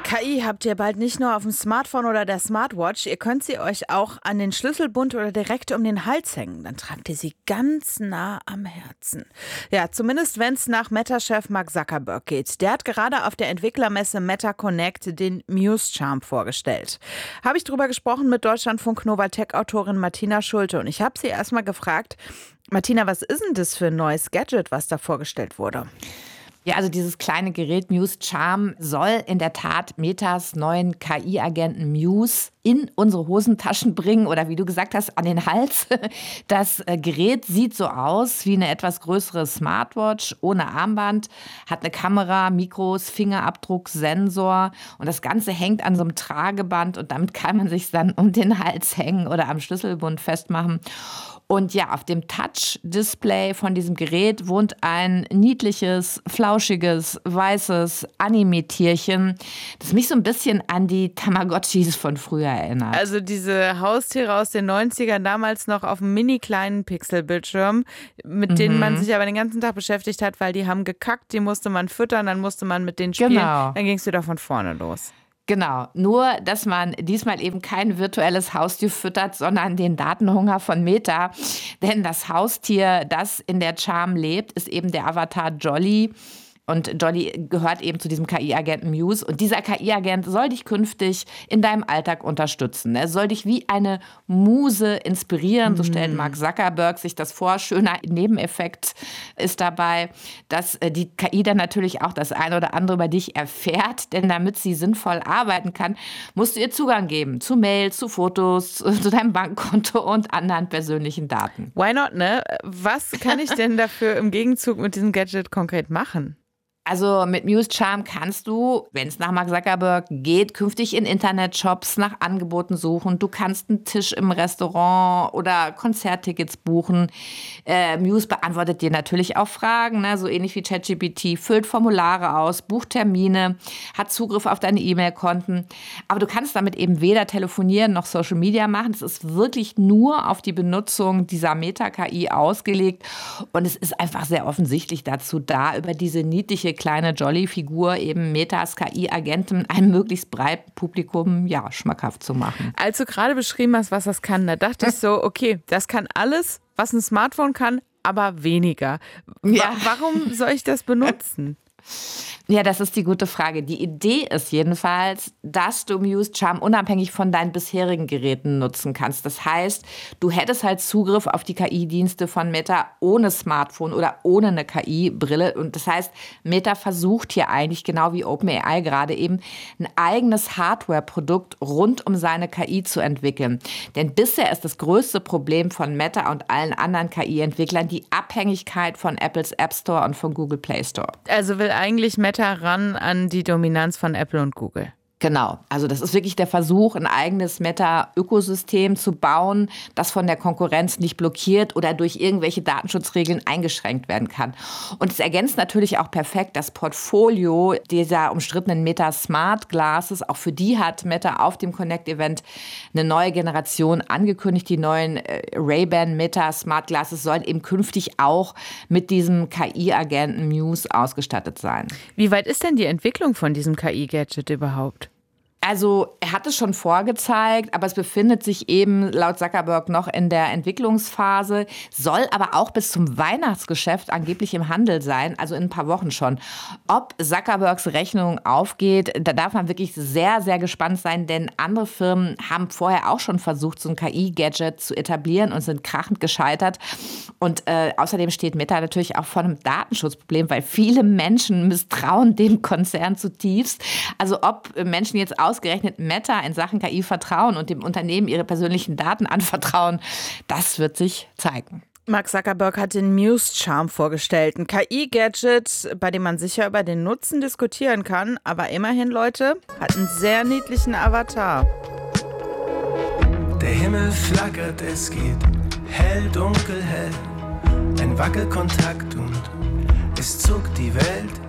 KI habt ihr bald nicht nur auf dem Smartphone oder der Smartwatch, ihr könnt sie euch auch an den Schlüsselbund oder direkt um den Hals hängen. Dann tragt ihr sie ganz nah am Herzen. Ja, zumindest wenn es nach Meta-Chef Mark Zuckerberg geht. Der hat gerade auf der Entwicklermesse Meta Connect den Muse Charm vorgestellt. Habe ich drüber gesprochen mit Deutschlandfunk Nova Tech-Autorin Martina Schulte und ich habe sie erstmal gefragt, Martina, was ist denn das für ein neues Gadget, was da vorgestellt wurde? Ja, also dieses kleine Gerät Muse Charm soll in der Tat Metas neuen KI-Agenten Muse in unsere Hosentaschen bringen oder wie du gesagt hast, an den Hals. Das Gerät sieht so aus wie eine etwas größere Smartwatch ohne Armband, hat eine Kamera, Mikros, Fingerabdruck, Sensor und das Ganze hängt an so einem Trageband und damit kann man sich dann um den Hals hängen oder am Schlüsselbund festmachen. Und ja, auf dem Touch-Display von diesem Gerät wohnt ein niedliches, flauschiges, weißes Anime-Tierchen, das mich so ein bisschen an die Tamagotchis von früher erinnert. Also diese Haustiere aus den 90ern, damals noch auf einem mini kleinen Pixelbildschirm, mit denen man sich aber den ganzen Tag beschäftigt hat, weil die haben gekackt, die musste man füttern, dann musste man mit denen spielen, Dann ging es wieder von vorne los. Genau, nur dass man diesmal eben kein virtuelles Haustier füttert, sondern den Datenhunger von Meta. Denn das Haustier, das in der Charm lebt, ist eben der Avatar Jolly. Und Jolly gehört eben zu diesem KI-Agenten Muse. Und dieser KI-Agent soll dich künftig in deinem Alltag unterstützen. Er soll dich wie eine Muse inspirieren. So stellt Mark Zuckerberg sich das vor. Schöner Nebeneffekt ist dabei, dass die KI dann natürlich auch das eine oder andere über dich erfährt. Denn damit sie sinnvoll arbeiten kann, musst du ihr Zugang geben zu Mails, zu Fotos, zu deinem Bankkonto und anderen persönlichen Daten. Why not, ne? Was kann ich denn dafür im Gegenzug mit diesem Gadget konkret machen? Also mit Muse Charm kannst du, wenn es nach Mark Zuckerberg geht, künftig in Internetshops nach Angeboten suchen. Du kannst einen Tisch im Restaurant oder Konzerttickets buchen. Muse beantwortet dir natürlich auch Fragen, ne? So ähnlich wie ChatGPT, füllt Formulare aus, bucht Termine, hat Zugriff auf deine E-Mail-Konten. Aber du kannst damit eben weder telefonieren noch Social Media machen. Es ist wirklich nur auf die Benutzung dieser Meta-KI ausgelegt. Und es ist einfach sehr offensichtlich dazu da, über diese niedliche kleine Jolly-Figur eben Metas KI-Agenten einem möglichst breiten Publikum schmackhaft zu machen. Als du gerade beschrieben hast, was das kann, da dachte ich so, okay, das kann alles, was ein Smartphone kann, aber weniger. Warum soll ich das benutzen? Ja, das ist die gute Frage. Die Idee ist jedenfalls, dass du Muse Charm unabhängig von deinen bisherigen Geräten nutzen kannst. Das heißt, du hättest halt Zugriff auf die KI-Dienste von Meta ohne Smartphone oder ohne eine KI-Brille. Und das heißt, Meta versucht hier eigentlich, genau wie OpenAI gerade eben, ein eigenes Hardware-Produkt rund um seine KI zu entwickeln. Denn bisher ist das größte Problem von Meta und allen anderen KI-Entwicklern die Abhängigkeit von Apples App Store und von Google Play Store. Also will eigentlich Meta ran an die Dominanz von Apple und Google. Genau, also das ist wirklich der Versuch, ein eigenes Meta-Ökosystem zu bauen, das von der Konkurrenz nicht blockiert oder durch irgendwelche Datenschutzregeln eingeschränkt werden kann. Und es ergänzt natürlich auch perfekt das Portfolio dieser umstrittenen Meta Smart Glasses. Auch für die hat Meta auf dem Connect-Event eine neue Generation angekündigt. Die neuen Ray-Ban Meta Smart Glasses sollen eben künftig auch mit diesem KI-Agenten Muse ausgestattet sein. Wie weit ist denn die Entwicklung von diesem KI-Gadget überhaupt? Also er hat es schon vorgezeigt, aber es befindet sich eben laut Zuckerberg noch in der Entwicklungsphase, soll aber auch bis zum Weihnachtsgeschäft angeblich im Handel sein, also in ein paar Wochen schon. Ob Zuckerbergs Rechnung aufgeht, da darf man wirklich sehr, sehr gespannt sein, denn andere Firmen haben vorher auch schon versucht, so ein KI-Gadget zu etablieren und sind krachend gescheitert. Und außerdem steht Meta natürlich auch vor einem Datenschutzproblem, weil viele Menschen misstrauen dem Konzern zutiefst. Also ob Menschen jetzt ausgerechnet Meta in Sachen KI vertrauen und dem Unternehmen ihre persönlichen Daten anvertrauen, das wird sich zeigen. Mark Zuckerberg hat den Muse Charm vorgestellt. Ein KI-Gadget, bei dem man sicher über den Nutzen diskutieren kann. Aber immerhin, Leute, hat einen sehr niedlichen Avatar. Der Himmel flackert, es geht hell, dunkel, hell. Ein Wackelkontakt und es zuckt die Welt.